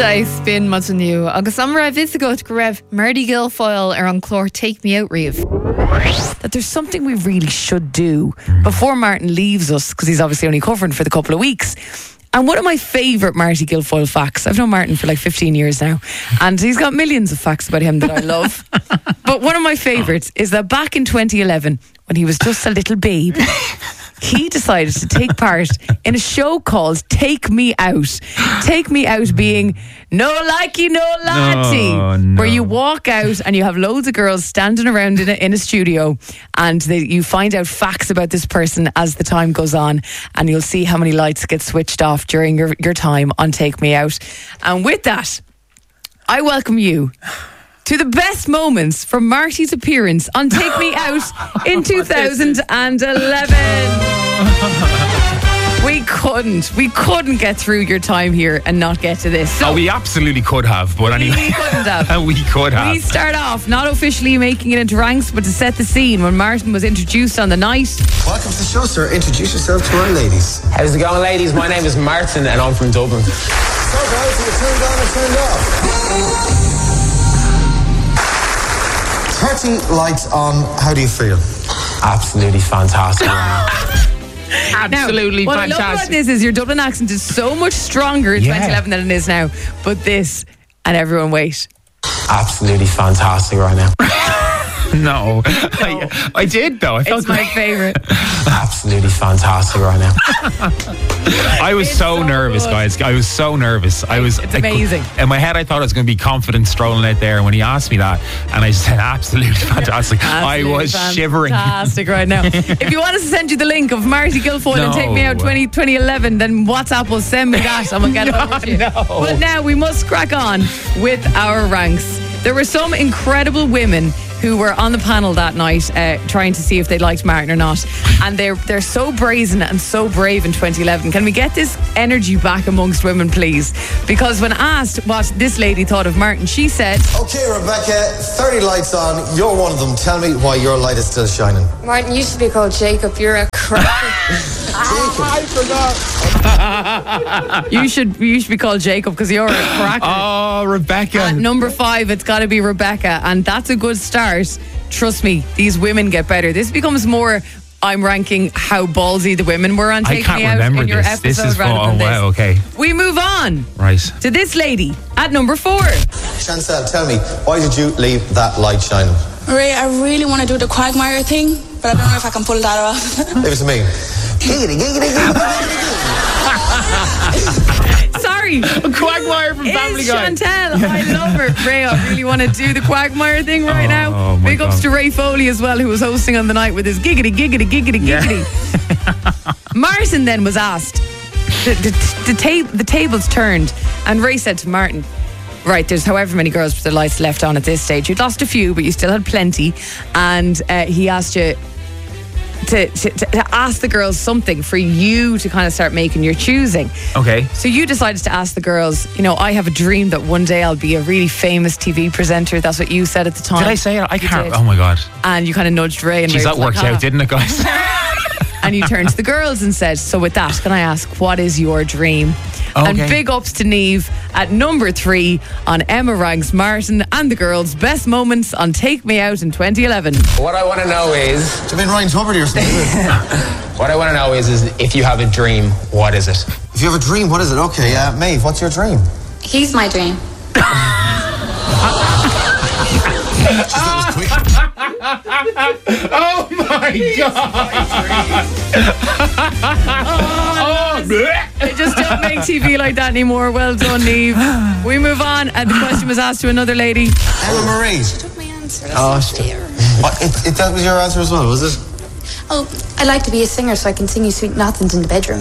Spin Mataniu agus am ra vis go raibh Marty Guilfoyle ar an chlór Take Me Out Reeve. That there's something we really should do before Martin leaves us, because he's obviously only covering for the couple of weeks. And one of my favourite Marty Guilfoyle facts, I've known Martin for like 15 years now, and he's got millions of facts about him that I love. But one of my favourites is that back in 2011, when he was just a little babe, he decided to take part in a show called Take Me Out. Take Me Out being no likey, no laddie, where you walk out and you have loads of girls standing around in a studio, and you find out facts about this person as the time goes on, and you'll see how many lights get switched off during your time on Take Me Out. And with that, I welcome you to the best moments from Marty's appearance on Take Me Out in 2011. We couldn't get through your time here and not get to this. So we absolutely could have, but anyway. We couldn't have. We could have. We start off not officially making it into ranks, but to set the scene when Martin was introduced on the night. Welcome to the show, sir. Introduce yourself to our ladies. How's it going, ladies? My name is Martin and I'm from Dublin. So guys, you turned on and turned off. 30 lights on. How do you feel? Absolutely fantastic. Absolutely what fantastic. I love about this is your Dublin accent is so much stronger in 2011 than it is now. But this, and everyone wait. Absolutely fantastic right now. No. I did though. I felt it's my favourite. Absolutely fantastic right now. I was so nervous, guys. I was so nervous. It's amazing. In my head, I thought I was going to be confident strolling out there. And when he asked me that, and I said, absolutely fantastic, I was shivering. Fantastic right now. If you want us to send you the link of Marty Guilfoyle and Take Me Out 2011, then WhatsApp will send me that and we'll get it over to you. But now we must crack on with our ranks. There were some incredible women who were on the panel that night trying to see if they liked Martin or not, and they're so brazen and so brave in 2011. Can we get this energy back amongst women, please? Because when asked what this lady thought of Martin, she said, Okay, Rebecca, 30 lights on. You're one of them. Tell me why your light is still shining. Martin used to be called Jacob. You're a cracker. I forgot. you should be called Jacob because you're a cracker. Oh, Rebecca. At number 5, it's got to be Rebecca, and that's a good start. Trust me, these women get better. This becomes more, I'm ranking how ballsy the women were on Take Me Out in your episode. This is rather than this. Wow, okay. We move on to this lady at number 4. Chancel, tell me, why did you leave that light shining? Ray, I really want to do the Quagmire thing, but I don't know if I can pull that off. Leave it to me. Giggity, giggity, giggity. Sorry. A Quagmire from Family Guy. Chantel. I love her. Ray, I really want to do the Quagmire thing right now. Big ups to Ray Foley as well, who was hosting on the night with his giggity, giggity, giggity, giggity. Martin then was asked, the tables turned, and Ray said to Martin, right, there's however many girls with their lights left on at this stage. You'd lost a few, but you still had plenty. And he asked you to ask the girls something for you to kind of start making your choosing. Okay. So you decided to ask the girls, I have a dream that one day I'll be a really famous TV presenter. That's what you said at the time. Did I say it? I can't. Did. Oh my God. And you kind of nudged Ray. And Jeez, that worked out, didn't it, guys? And you turned to the girls and said, so with that, can I ask, what is your dream? Okay. And big ups to Niamh at number 3 on Emma ranks Martin and the girls' best moments on Take Me Out in 2011. What I want to know is... Do you mean Ryan Tuberty or something? What I want to know is if you have a dream, what is it? If you have a dream, what is it? Okay, Maeve, what's your dream? He's my dream. Oh my God. They just don't make TV like that anymore. Well done, Niamh. We move on, and the question was asked to another lady. Emma Marie. Took my answer. That's not fair. What, that was your answer as well, was it? Oh, I like to be a singer so I can sing you sweet nothings in the bedroom.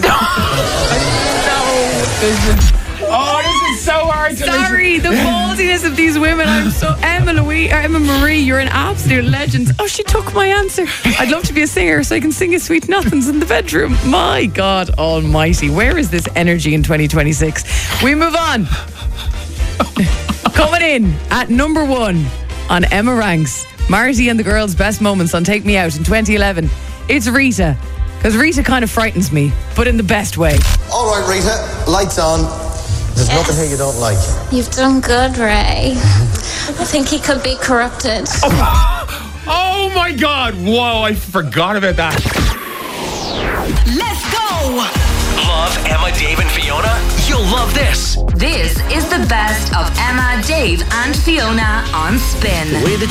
Oh, this is so hard to Sorry, the ballsiness of these women. I'm so Emma Marie, you're an absolute legend. Oh, she took my answer. I'd love to be a singer so I can sing you sweet nothings in the bedroom. My God almighty, where is this energy in 2026? We move on. Coming in at number 1 on Emma ranks Marty and the girls' best moments on Take Me Out in 2011. It's Rita, because Rita kind of frightens me, but in the best way. All right, Rita, lights on. There's nothing here you don't like. You've done good, Ray. I think he could be corrupted. Oh my God. Whoa, I forgot about that. Let's go! Love Emma, Dave and Fiona? You'll love this. This is the best of Emma, Dave and Fiona on Spin. The way that